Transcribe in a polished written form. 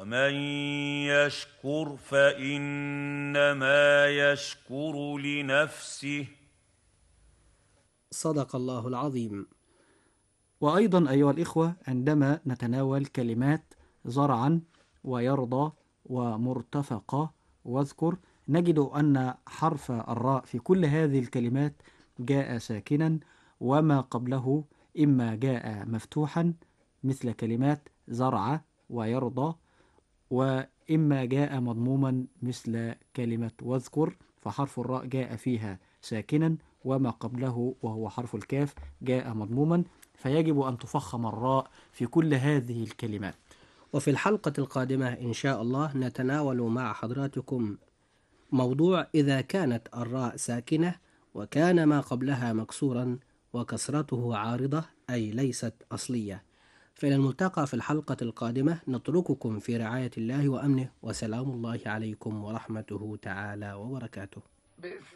ومن يشكر فإنما يشكر لنفسه. صدق الله العظيم. وأيضا أيها الإخوة، عندما نتناول كلمات زرعا ويرضى ومرتفقة واذكر، نجد أن حرف الراء في كل هذه الكلمات جاء ساكنا، وما قبله إما جاء مفتوحا مثل كلمات زرع ويرضى، وإما جاء مضموما مثل كلمة واذكر، فحرف الراء جاء فيها ساكنا، وما قبله وهو حرف الكاف جاء مضموما، فيجب أن تفخم الراء في كل هذه الكلمات. وفي الحلقة القادمة إن شاء الله نتناول مع حضراتكم موضوع إذا كانت الراء ساكنة وكان ما قبلها مكسورا وكسرته عارضة أي ليست أصلية. فإلى الملتقى في الحلقة القادمة، نترككم في رعاية الله وأمنه، وسلام الله عليكم ورحمته تعالى وبركاته.